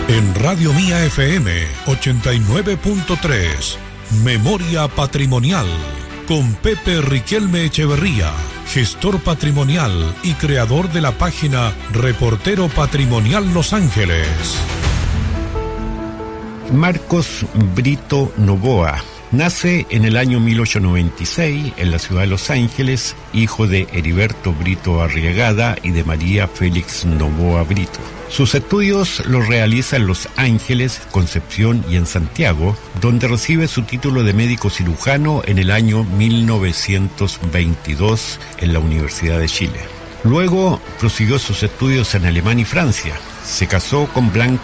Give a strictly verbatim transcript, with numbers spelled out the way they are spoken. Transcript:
En Radio Mía F M ochenta y nueve punto tres, Memoria Patrimonial, con Pepe Riquelme Echeverría, gestor patrimonial y creador de la página Reportero Patrimonial Los Ángeles. Marcos Brito Novoa nace en el año mil ochocientos noventa y seis en la ciudad de Los Ángeles, hijo de Heriberto Brito Arriagada y de María Félix Novoa Brito. Sus estudios los realiza en Los Ángeles, Concepción y en Santiago, donde recibe su título de médico cirujano en el año mil novecientos veintidós en la Universidad de Chile. Luego prosiguió sus estudios en Alemania y Francia. Se casó con Blanca